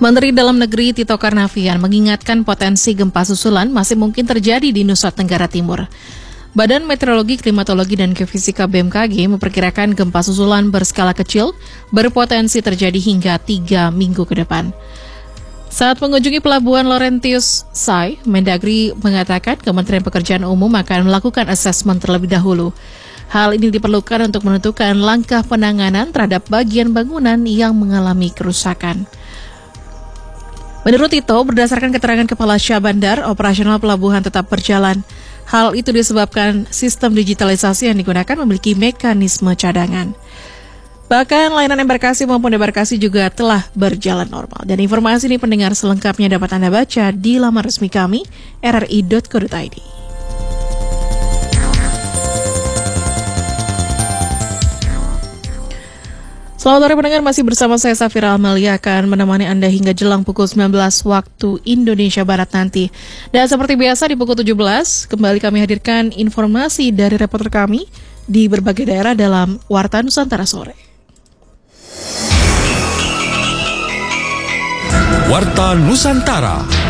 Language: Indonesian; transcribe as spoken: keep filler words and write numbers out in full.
Menteri Dalam Negeri Tito Karnavian mengingatkan potensi gempa susulan masih mungkin terjadi di Nusa Tenggara Timur. Badan Meteorologi, Klimatologi, dan Geofisika B M K G memperkirakan gempa susulan berskala kecil berpotensi terjadi hingga tiga minggu ke depan. Saat mengunjungi Pelabuhan Laurentius Sai, Mendagri mengatakan Kementerian Pekerjaan Umum akan melakukan asesmen terlebih dahulu. Hal ini diperlukan untuk menentukan langkah penanganan terhadap bagian bangunan yang mengalami kerusakan. Menurut Tito, berdasarkan keterangan Kepala Syah Bandar, operasional pelabuhan tetap berjalan. Hal itu disebabkan sistem digitalisasi yang digunakan memiliki mekanisme cadangan. Bahkan layanan embarkasi maupun debarkasi juga telah berjalan normal. Dan informasi ini pendengar selengkapnya dapat Anda baca di laman resmi kami, r r i dot co dot i d. Selamat sore pendengar, masih bersama saya Safira Amalia akan menemani Anda hingga jelang pukul sembilan belas waktu Indonesia Barat nanti. Dan seperti biasa di pukul tujuh belas, kembali kami hadirkan informasi dari reporter kami di berbagai daerah dalam Warta Nusantara Sore. Warta Nusantara.